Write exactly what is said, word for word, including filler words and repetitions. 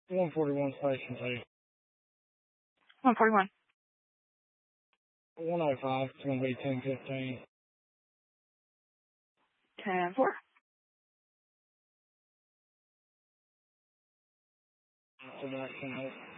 one forty-one Station two. one forty-one. one oh five, it's going to be ten fifteen. ten four. Production.